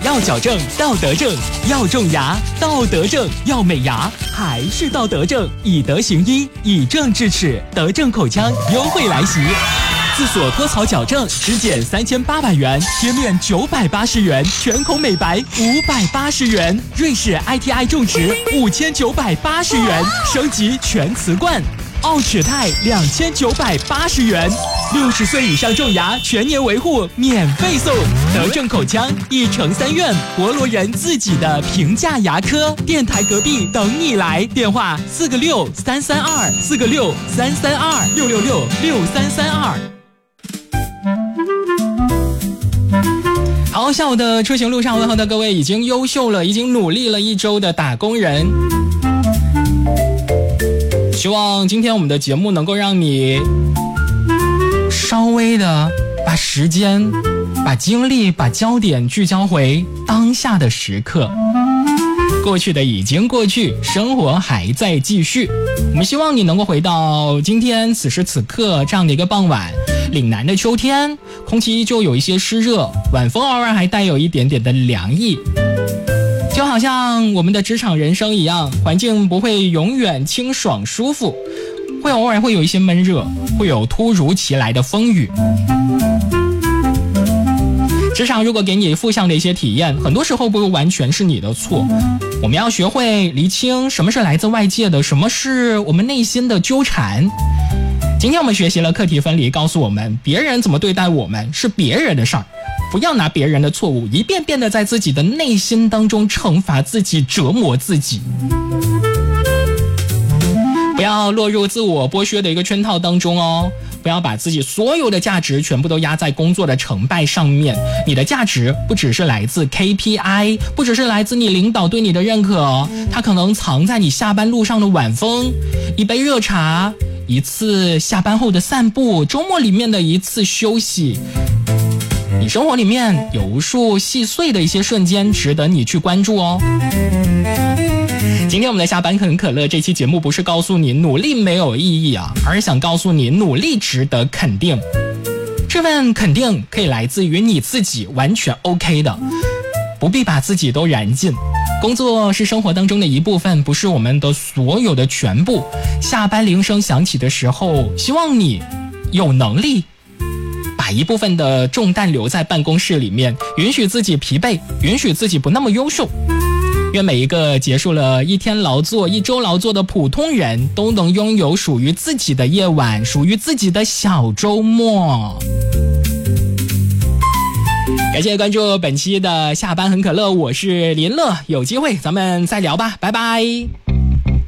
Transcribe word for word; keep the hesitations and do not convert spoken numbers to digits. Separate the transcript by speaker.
Speaker 1: 要矫正到德正，要种牙到德正，要美牙还是到德正，以德行医，以正治齿，德正口腔优惠来袭。自锁脱槽矫正只减三千八百元，贴面九百八十元，全口美白五百八十元，瑞士 I T I 种植五千九百八十元，升级全瓷冠。奥齿泰两千九百八十元，六十岁以上种牙全年维护免费送。德正口腔一城三院，博罗人自己的平价牙科，电台隔壁等你来，电话四个六三三二四个六三三二六六六六三三二。好，下午的出行路上问候的各位已经优秀了，已经努力了一周的打工人。希望今天我们的节目能够让你稍微的把时间、把精力、把焦点聚焦回当下的时刻。过去的已经过去，生活还在继续。我们希望你能够回到今天此时此刻这样的一个傍晚，岭南的秋天，空气依旧有一些湿热，晚风偶尔还带有一点点的凉意。就好像我们的职场人生一样，环境不会永远清爽舒服，会偶尔会有一些闷热，会有突如其来的风雨。职场如果给你负向的一些体验，很多时候不完全是你的错。我们要学会厘清什么是来自外界的，什么是我们内心的纠缠。今天我们学习了课题分离，告诉我们别人怎么对待我们是别人的事儿，不要拿别人的错误一遍遍的在自己的内心当中惩罚自己，折磨自己。不要落入自我剥削的一个圈套当中哦，不要把自己所有的价值全部都压在工作的成败上面。你的价值不只是来自 K P I， 不只是来自你领导对你的认可哦，它可能藏在你下班路上的晚风，一杯热茶，一次下班后的散步，周末里面的一次休息。你生活里面有无数细碎的一些瞬间值得你去关注哦。今天我们的下班很可乐这期节目不是告诉你努力没有意义啊，而是想告诉你努力值得肯定。这份肯定可以来自于你自己，完全 OK 的，不必把自己都燃尽。工作是生活当中的一部分，不是我们的所有的全部。下班铃声响起的时候，希望你有能力把一部分的重担留在办公室里面，允许自己疲惫，允许自己不那么优秀。愿每一个结束了一天劳作、一周劳作的普通人都能拥有属于自己的夜晚，属于自己的小周末。感谢关注本期的下班很可乐，我是林乐，有机会咱们再聊吧，拜拜。